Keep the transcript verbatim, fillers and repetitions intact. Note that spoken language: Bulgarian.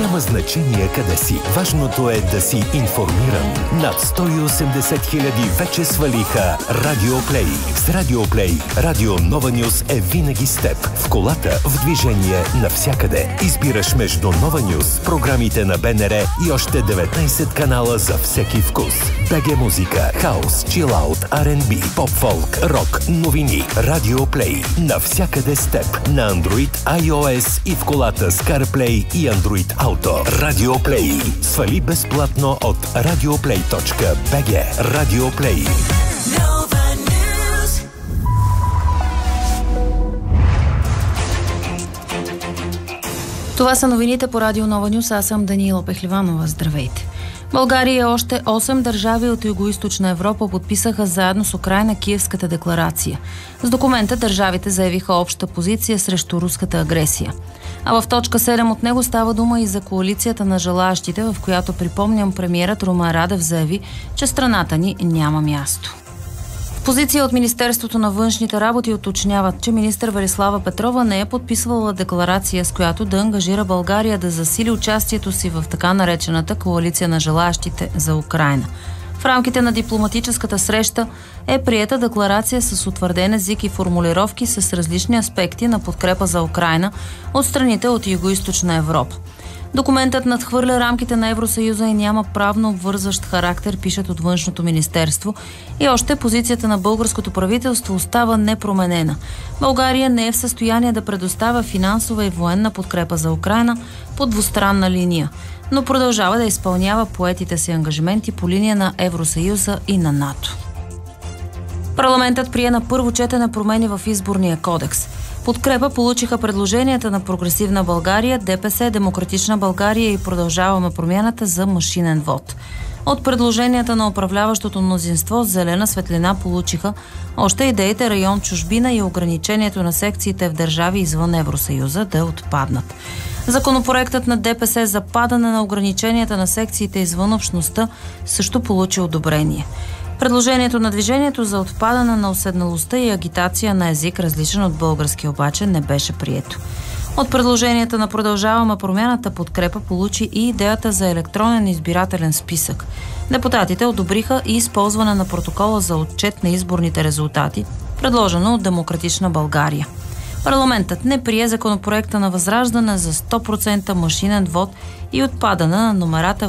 Няма значение къде си. Важното е да си информиран. Над сто и осемдесет хиляди вече свалиха Радиоплей. С Радиоплей Радио Нова Нюз е винаги с теб. В колата, в движение, навсякъде. Избираш между Нова Нюз, програмите на БНР и още деветнайсет канала за всеки вкус. БГ музика, хаус, чилаут, ар енд би, поп-фолк, рок, новини. Радиоплей. Навсякъде с теб. На Android, iOS и в колата с CarPlay и Android Auto. Радиоплей. Свали безплатно от радиоплей точка би джи. Радиоплей. Това са новините по Радио Нова Нюз. Аз съм Даниила Пехливанова. Здравейте! България и още осем държави от Югоизточна Европа подписаха заедно с Украйна Киевската декларация. С документа държавите заявиха обща позиция срещу руската агресия. А в точка седем от него става дума и за коалицията на желаещите, в която, припомням, премиерът Румен Радев заяви, че страната ни няма място. Позиция от Министерството на външните работи уточняват, че министър Велислава Петрова не е подписвала декларация, с която да ангажира България да засили участието си в така наречената коалиция на желаещите за Украйна. В рамките на дипломатическата среща е приета декларация с утвърден език и формулировки с различни аспекти на подкрепа за Украйна от страните от Югоизточна Европа. Документът надхвърля рамките на Евросъюза и няма правно обвързващ характер, пишат от Външното министерство. И още позицията на българското правителство остава непроменена. България не е в състояние да предоставя финансова и военна подкрепа за Украйна по двустранна линия, но продължава да изпълнява поетите си ангажименти по линия на Евросъюза и на НАТО. Парламентът прие на първо четене промени в изборния кодекс. Подкрепа получиха предложенията на Прогресивна България, ДПС, Демократична България и Продължаваме промяната за машинен вод. От предложенията на управляващото мнозинство зелена светлина получиха още идеите район чужбина и ограничението на секциите в държави извън Евросъюза да отпаднат. Законопроектът на ДПС за падане на ограниченията на секциите извън общността също получи одобрение. Предложението на движението за отпадане на уседналостта и агитация на език, различен от български, обаче не беше прието. От предложенията на Продължаваме промяната подкрепа получи и идеята за електронен избирателен списък. Депутатите одобриха и използване на протокола за отчет на изборните резултати, предложено от Демократична България. Парламентът не прие законопроекта на Възраждане за сто процента машинен вод и отпадане на номерата